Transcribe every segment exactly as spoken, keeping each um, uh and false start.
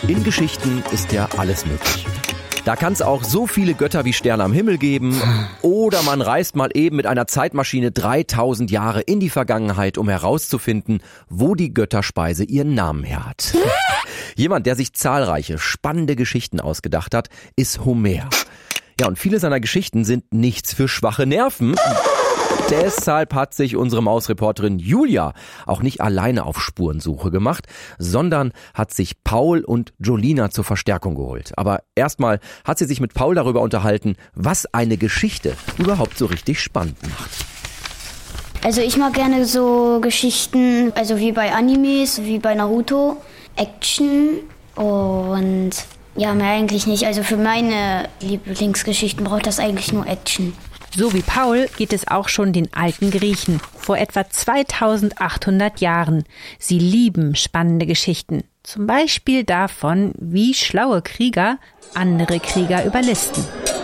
In Geschichten ist ja alles möglich. Da kann es auch so viele Götter wie Sterne am Himmel geben. Oder man reist mal eben mit einer Zeitmaschine dreitausend Jahre in die Vergangenheit, um herauszufinden, wo die Götterspeise ihren Namen her hat. Jemand, der sich zahlreiche, spannende Geschichten ausgedacht hat, ist Homer. Ja, und viele seiner Geschichten sind nichts für schwache Nerven. Deshalb hat sich unsere Mausreporterin Julia auch nicht alleine auf Spurensuche gemacht, sondern hat sich Paul und Jolina zur Verstärkung geholt. Aber erstmal hat sie sich mit Paul darüber unterhalten, was eine Geschichte überhaupt so richtig spannend macht. Also ich mag gerne so Geschichten, also wie bei Animes, wie bei Naruto, Action und ja, mehr eigentlich nicht. Also für meine Lieblingsgeschichten braucht das eigentlich nur Action. So wie Paul geht es auch schon den alten Griechen vor etwa zweitausendachthundert Jahren. Sie lieben spannende Geschichten. Zum Beispiel davon, wie schlaue Krieger andere Krieger überlisten.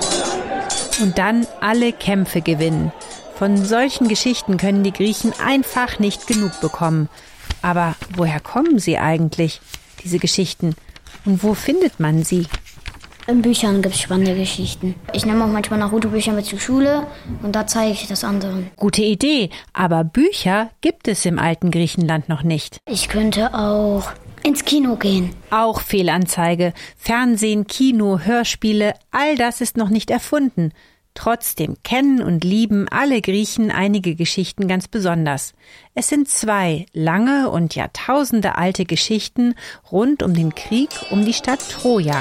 Und dann alle Kämpfe gewinnen. Von solchen Geschichten können die Griechen einfach nicht genug bekommen. Aber woher kommen sie eigentlich, diese Geschichten? Und wo findet man sie? In Büchern gibt es spannende Geschichten. Ich nehme auch manchmal Naruto-Bücher mit zur Schule und da zeige ich das anderen. Gute Idee, aber Bücher gibt es im alten Griechenland noch nicht. Ich könnte auch ins Kino gehen. Auch Fehlanzeige. Fernsehen, Kino, Hörspiele, all das ist noch nicht erfunden. Trotzdem kennen und lieben alle Griechen einige Geschichten ganz besonders. Es sind zwei lange und Jahrtausende alte Geschichten rund um den Krieg um die Stadt Troja.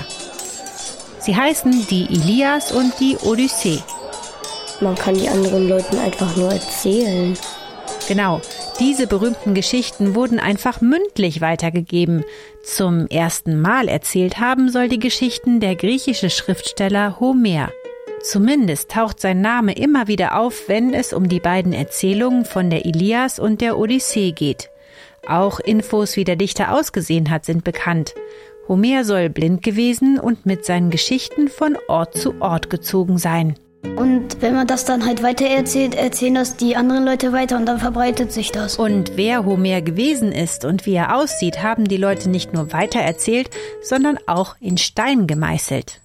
Sie heißen die Ilias und die Odyssee. Man kann die anderen Leuten einfach nur erzählen. Genau, diese berühmten Geschichten wurden einfach mündlich weitergegeben. Zum ersten Mal erzählt haben soll die Geschichten der griechische Schriftsteller Homer. Zumindest taucht sein Name immer wieder auf, wenn es um die beiden Erzählungen von der Ilias und der Odyssee geht. Auch Infos, wie der Dichter ausgesehen hat, sind bekannt. Homer soll blind gewesen und mit seinen Geschichten von Ort zu Ort gezogen sein. Und wenn man das dann halt weiter erzählt, erzählen das die anderen Leute weiter und dann verbreitet sich das. Und wer Homer gewesen ist und wie er aussieht, haben die Leute nicht nur weiter erzählt, sondern auch in Stein gemeißelt.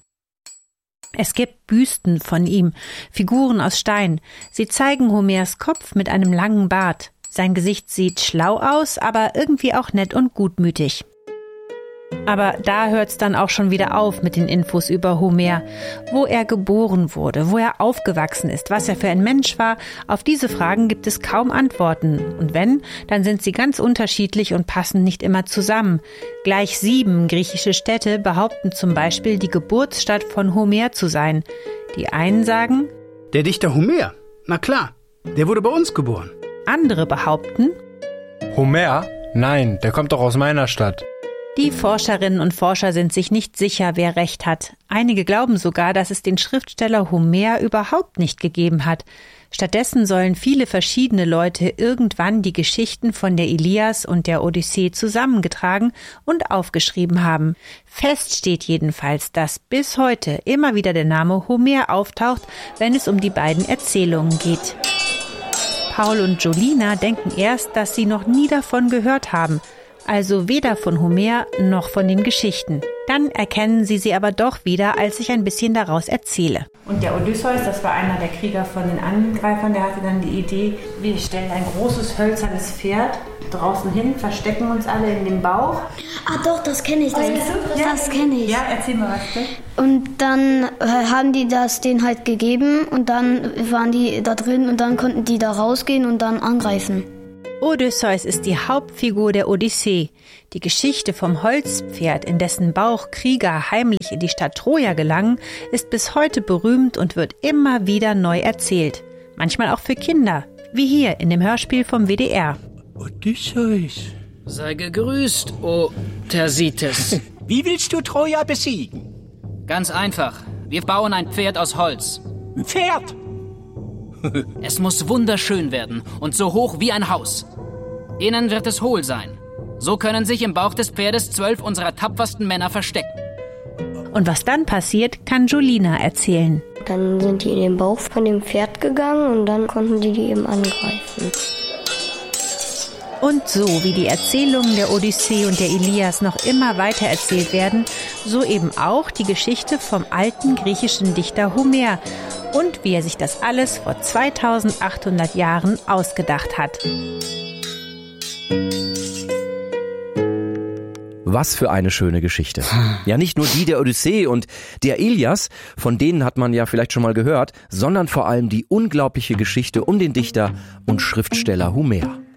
Es gibt Büsten von ihm, Figuren aus Stein. Sie zeigen Homers Kopf mit einem langen Bart. Sein Gesicht sieht schlau aus, aber irgendwie auch nett und gutmütig. Aber da hört's dann auch schon wieder auf mit den Infos über Homer. Wo er geboren wurde, wo er aufgewachsen ist, was er für ein Mensch war, auf diese Fragen gibt es kaum Antworten. Und wenn, dann sind sie ganz unterschiedlich und passen nicht immer zusammen. Gleich sieben griechische Städte behaupten zum Beispiel, die Geburtsstadt von Homer zu sein. Die einen sagen, der Dichter Homer, na klar, der wurde bei uns geboren. Andere behaupten, Homer? Nein, der kommt doch aus meiner Stadt. Die Forscherinnen und Forscher sind sich nicht sicher, wer recht hat. Einige glauben sogar, dass es den Schriftsteller Homer überhaupt nicht gegeben hat. Stattdessen sollen viele verschiedene Leute irgendwann die Geschichten von der Ilias und der Odyssee zusammengetragen und aufgeschrieben haben. Fest steht jedenfalls, dass bis heute immer wieder der Name Homer auftaucht, wenn es um die beiden Erzählungen geht. Paul und Jolina denken erst, dass sie noch nie davon gehört haben. Also weder von Homer noch von den Geschichten. Dann erkennen sie sie aber doch wieder, als ich ein bisschen daraus erzähle. Und der Odysseus, das war einer der Krieger von den Angreifern, der hatte dann die Idee, wir stellen ein großes hölzernes Pferd draußen hin, verstecken uns alle in dem Bauch. Ah doch, das kenne ich. Das, das, ja. das kenne ich. Ja, erzähl mal was bitte. Und dann äh, haben die das denen halt gegeben und dann waren die da drin und dann konnten die da rausgehen und dann angreifen. Odysseus ist die Hauptfigur der Odyssee. Die Geschichte vom Holzpferd, in dessen Bauch Krieger heimlich in die Stadt Troja gelangen, ist bis heute berühmt und wird immer wieder neu erzählt. Manchmal auch für Kinder, wie hier in dem Hörspiel vom W D R. Odysseus. Sei gegrüßt, o Thersites. Wie willst du Troja besiegen? Ganz einfach. Wir bauen ein Pferd aus Holz. Ein Pferd? Es muss wunderschön werden und so hoch wie ein Haus. Innen wird es hohl sein. So können sich im Bauch des Pferdes zwölf unserer tapfersten Männer verstecken. Und was dann passiert, kann Jolina erzählen. Dann sind die in den Bauch von dem Pferd gegangen und dann konnten die die eben angreifen. Und so wie die Erzählungen der Odyssee und der Ilias noch immer weiter erzählt werden, so eben auch die Geschichte vom alten griechischen Dichter Homer und wie er sich das alles vor zweitausendachthundert Jahren ausgedacht hat. Was für eine schöne Geschichte. Ja, nicht nur die der Odyssee und der Ilias, von denen hat man ja vielleicht schon mal gehört, sondern vor allem die unglaubliche Geschichte um den Dichter und Schriftsteller Homer.